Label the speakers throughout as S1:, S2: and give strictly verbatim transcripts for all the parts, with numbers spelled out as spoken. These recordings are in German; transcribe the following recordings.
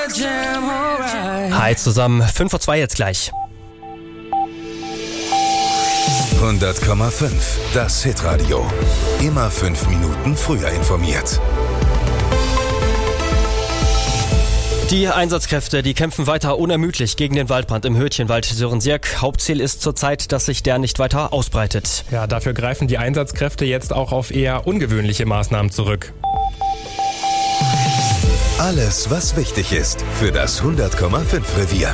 S1: Hi zusammen, fünf Uhr zwei jetzt gleich.
S2: hundert Komma fünf, das Hitradio. Immer fünf Minuten früher informiert.
S1: Die Einsatzkräfte, die kämpfen weiter unermüdlich gegen den Waldbrand im Hürtchenwald Sörensiek. Hauptziel ist zurzeit, dass sich der nicht weiter ausbreitet.
S3: Ja, dafür greifen die Einsatzkräfte jetzt auch auf eher ungewöhnliche Maßnahmen zurück.
S2: Alles, was wichtig ist für das hundert Komma fünf Revier.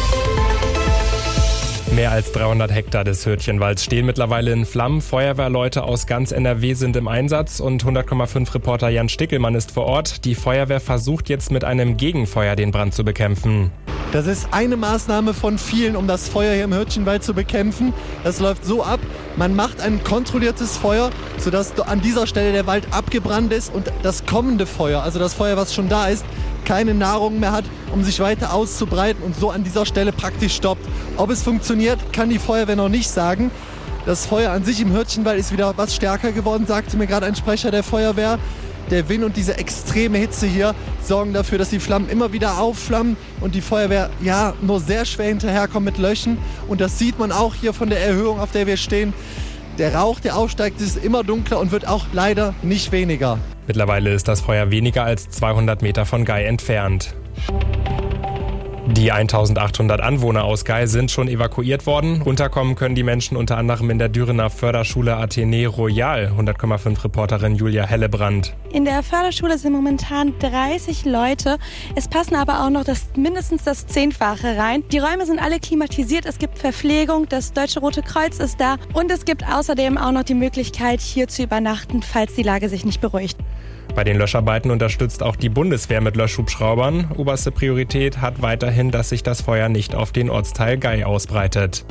S3: Mehr als dreihundert Hektar des Hürtchenwalds stehen mittlerweile in Flammen. Feuerwehrleute aus ganz N R W sind im Einsatz und hundert Komma fünf Reporter Jan Stickelmann ist vor Ort. Die Feuerwehr versucht jetzt mit einem Gegenfeuer den Brand zu bekämpfen.
S4: Das ist eine Maßnahme von vielen, um das Feuer hier im Hürtchenwald zu bekämpfen. Das läuft so ab, man macht ein kontrolliertes Feuer, sodass an dieser Stelle der Wald abgebrannt ist und das kommende Feuer, also das Feuer, was schon da ist, keine Nahrung mehr hat, um sich weiter auszubreiten und so an dieser Stelle praktisch stoppt. Ob es funktioniert, kann die Feuerwehr noch nicht sagen. Das Feuer an sich im Hürtchenwald ist wieder was stärker geworden, sagte mir gerade ein Sprecher der Feuerwehr. Der Wind und diese extreme Hitze hier sorgen dafür, dass die Flammen immer wieder aufflammen und die Feuerwehr ja nur sehr schwer hinterherkommt mit Löschen. Und das sieht man auch hier von der Erhöhung, auf der wir stehen. Der Rauch, der aufsteigt, ist immer dunkler und wird auch leider nicht weniger.
S3: Mittlerweile ist das Feuer weniger als zweihundert Meter von Gei entfernt. Die eintausendachthundert Anwohner aus Gei sind schon evakuiert worden. Runterkommen können die Menschen unter anderem in der Dürener Förderschule Athenee Royal. hundert Komma fünf Reporterin Julia Hellebrand.
S5: In der Förderschule sind momentan dreißig Leute. Es passen aber auch noch das, mindestens das Zehnfache rein. Die Räume sind alle klimatisiert. Es gibt Verpflegung, das Deutsche Rote Kreuz ist da. Und es gibt außerdem auch noch die Möglichkeit, hier zu übernachten, falls die Lage sich nicht beruhigt.
S3: Bei den Löscharbeiten unterstützt auch die Bundeswehr mit Löschhubschraubern. Oberste Priorität hat weiterhin, dass sich das Feuer nicht auf den Ortsteil Gei ausbreitet.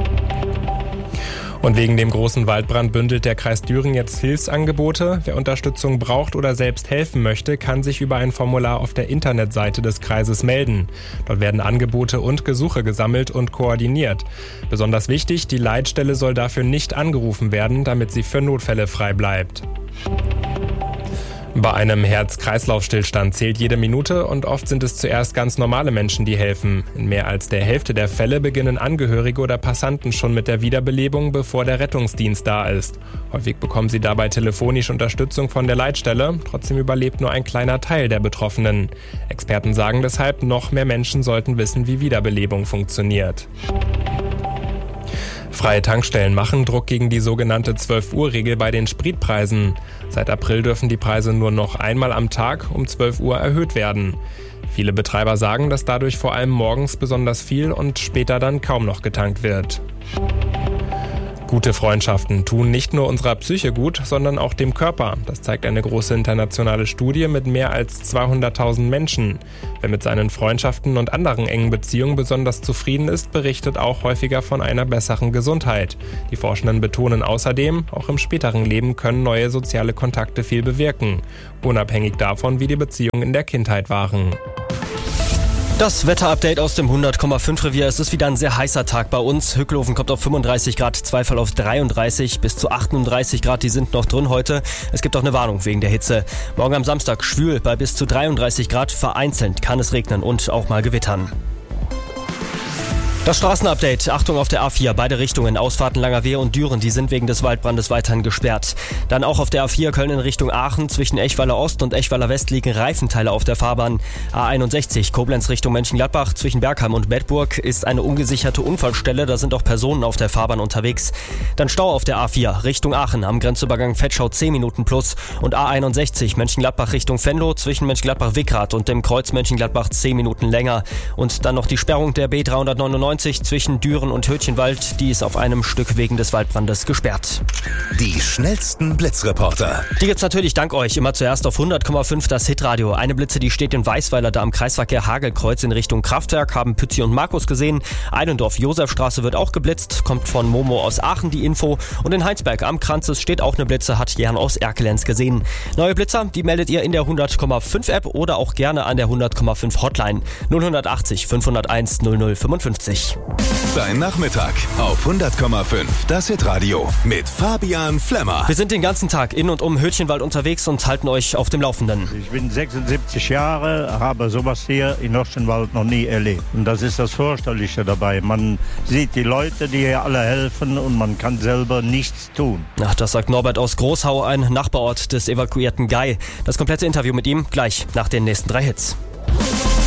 S3: Und wegen dem großen Waldbrand bündelt der Kreis Düren jetzt Hilfsangebote. Wer Unterstützung braucht oder selbst helfen möchte, kann sich über ein Formular auf der Internetseite des Kreises melden. Dort werden Angebote und Gesuche gesammelt und koordiniert. Besonders wichtig, die Leitstelle soll dafür nicht angerufen werden, damit sie für Notfälle frei bleibt. Bei einem Herz-Kreislauf-Stillstand zählt jede Minute und oft sind es zuerst ganz normale Menschen, die helfen. In mehr als der Hälfte der Fälle beginnen Angehörige oder Passanten schon mit der Wiederbelebung, bevor der Rettungsdienst da ist. Häufig bekommen sie dabei telefonisch Unterstützung von der Leitstelle. Trotzdem überlebt nur ein kleiner Teil der Betroffenen. Experten sagen deshalb, noch mehr Menschen sollten wissen, wie Wiederbelebung funktioniert. Freie Tankstellen machen Druck gegen die sogenannte zwölf-Uhr-Regel bei den Spritpreisen. Seit April dürfen die Preise nur noch einmal am Tag um zwölf Uhr erhöht werden. Viele Betreiber sagen, dass dadurch vor allem morgens besonders viel und später dann kaum noch getankt wird. Gute Freundschaften tun nicht nur unserer Psyche gut, sondern auch dem Körper. Das zeigt eine große internationale Studie mit mehr als zweihunderttausend Menschen. Wer mit seinen Freundschaften und anderen engen Beziehungen besonders zufrieden ist, berichtet auch häufiger von einer besseren Gesundheit. Die Forschenden betonen außerdem, auch im späteren Leben können neue soziale Kontakte viel bewirken, unabhängig davon, wie die Beziehungen in der Kindheit waren.
S1: Das Wetterupdate aus dem hundert Komma fünf Revier. Es ist wieder ein sehr heißer Tag bei uns. Hückelhofen kommt auf fünfunddreißig Grad, Zweifel auf dreiunddreißig, bis zu achtunddreißig Grad, die sind noch drin heute. Es gibt auch eine Warnung wegen der Hitze. Morgen am Samstag schwül bei bis zu dreiunddreißig Grad. Vereinzelt kann es regnen und auch mal gewittern. Das Straßenupdate. Achtung auf der A vier. Beide Richtungen, Ausfahrten Langerwehe und Düren, die sind wegen des Waldbrandes weiterhin gesperrt. Dann auch auf der A vier Köln in Richtung Aachen. Zwischen Echweiler Ost und Echweiler West liegen Reifenteile auf der Fahrbahn. A einundsechzig Koblenz Richtung Mönchengladbach. Zwischen Bergheim und Bedburg ist eine ungesicherte Unfallstelle. Da sind auch Personen auf der Fahrbahn unterwegs. Dann Stau auf der A vier Richtung Aachen am Grenzübergang Vetschau zehn Minuten plus. Und A einundsechzig Mönchengladbach Richtung Venlo zwischen Mönchengladbach-Wickrath und dem Kreuz Mönchengladbach zehn Minuten länger. Und dann noch die Sperrung der B dreihundertneunundneunzig zwischen Düren und Hürtchenwald, die ist auf einem Stück wegen des Waldbrandes gesperrt.
S2: Die schnellsten Blitzreporter.
S1: Die gibt's natürlich dank euch immer zuerst auf hundert Komma fünf das Hitradio. Eine Blitze, die steht in Weißweiler, da am Kreisverkehr Hagelkreuz in Richtung Kraftwerk, haben Pützi und Markus gesehen. Eilendorf-Josefstraße wird auch geblitzt, kommt von Momo aus Aachen die Info. Und in Heinsberg am Kranzes steht auch eine Blitze, hat Jan aus Erkelenz gesehen. Neue Blitzer, die meldet ihr in der hundert Komma fünf App oder auch gerne an der hundert Komma fünf Hotline null achtzig fünfhunderteins null null fünfundfünfzig.
S2: Dein Nachmittag auf hundert Komma fünf. Das Hitradio mit Fabian Flemmer.
S1: Wir sind den ganzen Tag in und um Hürtchenwald unterwegs und halten euch auf dem Laufenden.
S6: Ich bin sechsundsiebzig Jahre, habe sowas hier in Hürtchenwald noch nie erlebt. Und das ist das Fürchterliche dabei. Man sieht die Leute, die hier alle helfen und man kann selber nichts tun.
S1: Ach, das sagt Norbert aus Großhau, ein Nachbarort des evakuierten Guy. Das komplette Interview mit ihm gleich nach den nächsten drei Hits.